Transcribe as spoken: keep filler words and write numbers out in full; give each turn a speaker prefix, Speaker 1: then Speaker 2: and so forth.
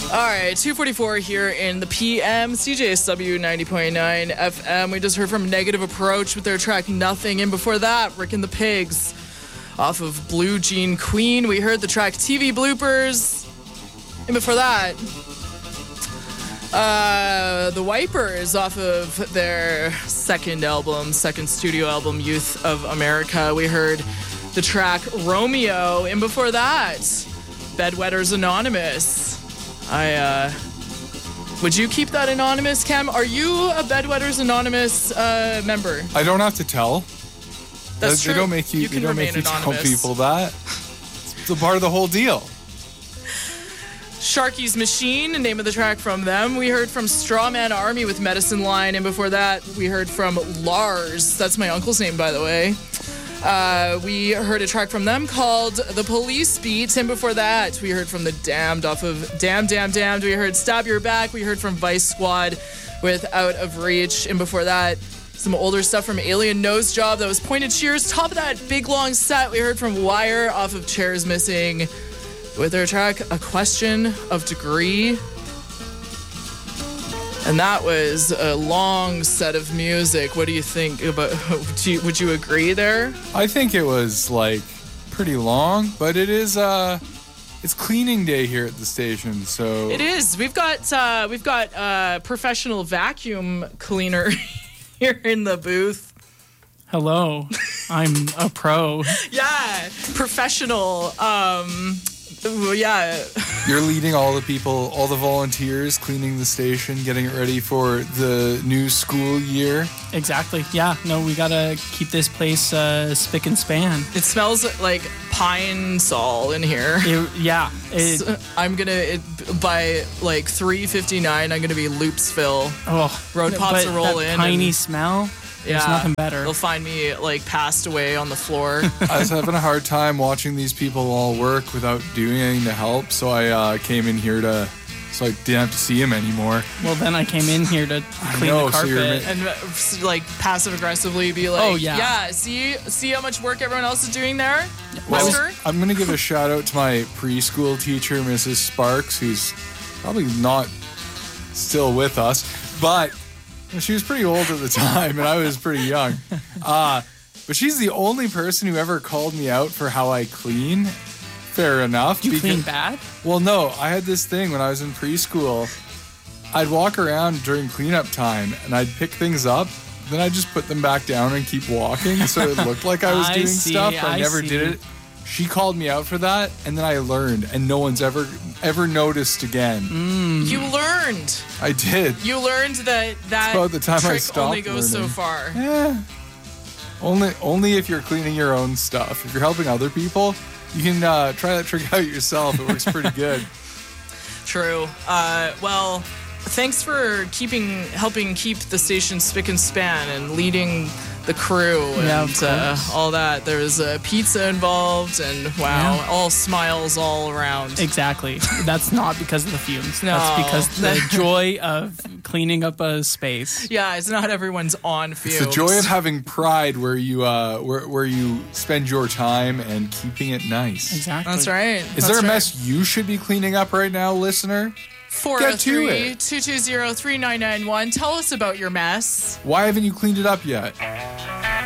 Speaker 1: All right, two forty-four here in the P M, C J S W ninety point nine F M. We just heard from Negative Approach with their track Nothing. And before that, Rick and the Pigs off of Blue Jean Queen. We heard the track T V Bloopers. And before that, uh, the Wipers off of their second album, second studio album, Youth of America. We heard the track Romeo. And before that, Bedwetters Anonymous. I, uh, would you keep that anonymous, Cam? Are you a Bedwetters Anonymous uh, member?
Speaker 2: I don't have to tell.
Speaker 1: That's
Speaker 2: they,
Speaker 1: true.
Speaker 2: They don't make you,
Speaker 1: you
Speaker 2: they don't make you tell people that. It's a part of the whole deal.
Speaker 1: Sharky's Machine, name of the track from them. We heard from Strawman Army with Medicine Line. And before that, we heard from Lars. That's my uncle's name, by the way. Uh, we heard a track from them called The Police Beat. And before that, we heard from The Damned off of Damn, Damn, Damned. We heard Stab Your Back. We heard from Vice Squad with Out of Reach. And before that, some older stuff from Alien Nose Job. That was Pointed Cheers. Top of that big long set, we heard from Wire off of Chairs Missing with their track A Question of Degree. And that was a long set of music. What do you think about, do you, would you agree there?
Speaker 2: I think it was like pretty long, but it is, uh, it's cleaning day here at the station, so.
Speaker 1: It is. We've got, uh, we've got a professional vacuum cleaner here in the booth.
Speaker 3: Hello, I'm a pro.
Speaker 1: Yeah, professional, um, yeah.
Speaker 2: You're leading all the people, all the volunteers, cleaning the station, getting it ready for the new school year.
Speaker 3: Exactly. Yeah. No, we gotta keep this place uh, spick and span.
Speaker 1: It smells like pine sol in here.
Speaker 3: It, yeah. It,
Speaker 1: So I'm gonna it, by like three fifty-nine. I'm gonna be Loopsville.
Speaker 3: oh,
Speaker 1: Road pops
Speaker 3: but
Speaker 1: a roll
Speaker 3: that
Speaker 1: in.
Speaker 3: piney
Speaker 1: and,
Speaker 3: smell. There's
Speaker 1: yeah,
Speaker 3: nothing better.
Speaker 1: They'll find me like passed away on the floor.
Speaker 2: I was having a hard time watching these people all work without doing anything to help, so I uh, came in here to, so I didn't have to see him anymore.
Speaker 3: Well, then I came in here to clean
Speaker 2: know,
Speaker 3: the
Speaker 2: so
Speaker 3: carpet.
Speaker 2: you're
Speaker 1: And uh, like passive aggressively be like,
Speaker 3: Oh, yeah.
Speaker 1: yeah, see, see how much work everyone else is doing there,
Speaker 2: Well,
Speaker 1: Mister?
Speaker 2: I'm going to give a shout out to my preschool teacher, Missus Sparks, who's probably not still with us, but she was pretty old at the time, and I was pretty young. Uh, but she's the only person who ever called me out for how I clean. Fair enough.
Speaker 3: You
Speaker 2: because-
Speaker 3: clean bad?
Speaker 2: Well, no, I had this thing when I was in preschool. I'd walk around during cleanup time, and I'd pick things up. Then I'd just put them back down and keep walking, so it looked like I was
Speaker 3: I
Speaker 2: doing
Speaker 3: see,
Speaker 2: stuff. But I,
Speaker 3: I
Speaker 2: never
Speaker 3: see.
Speaker 2: did it. She called me out for that, and then I learned, and no one's ever ever noticed again.
Speaker 3: Mm.
Speaker 1: You learned.
Speaker 2: I did.
Speaker 1: You learned that that
Speaker 2: about the time I
Speaker 1: trick
Speaker 2: stopped
Speaker 1: only goes
Speaker 2: learning.
Speaker 1: so far.
Speaker 2: Yeah. Only only if you're cleaning your own stuff. If you're helping other people, you can uh, try that trick out yourself. It works pretty good.
Speaker 1: True. Uh, well, thanks for keeping, helping keep the station spick and span and leading the crew
Speaker 3: Yeah,
Speaker 1: and
Speaker 3: of
Speaker 1: uh,
Speaker 3: course.
Speaker 1: all that. There was uh, pizza involved, and wow,
Speaker 3: Yeah.
Speaker 1: all smiles all around.
Speaker 3: Exactly. That's not because of the fumes.
Speaker 1: No.
Speaker 3: That's because the joy of cleaning up a space.
Speaker 1: Yeah, it's not everyone's on fumes.
Speaker 2: It's the joy of having pride where you uh, where where you spend your time and keeping it nice.
Speaker 3: Exactly.
Speaker 1: That's right.
Speaker 2: Is
Speaker 1: That's
Speaker 2: there a
Speaker 1: right.
Speaker 2: mess you should be cleaning up right now, listener?
Speaker 1: four oh three, two two zero, three nine nine one. Tell us about your mess.
Speaker 2: Why haven't you cleaned it up yet?